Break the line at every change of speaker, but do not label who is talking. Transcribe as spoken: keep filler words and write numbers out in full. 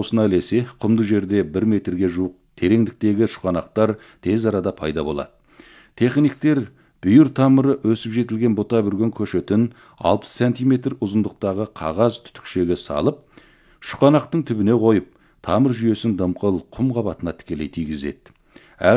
ауысына ілесе, құмды жерде бір метрге жуық тереңдіктегі шұқанақтар тез арада пайда болады. Техниктер бүйір тамыры өсіп жетілген бұта бүрген көшетін алпыс сантиметр ұзындықтағы қағаз түтікшеге салып, шұқанақтың түбіне қойып, тамыр жүйесін дымқыл құм қабатына тікелей тигізеді.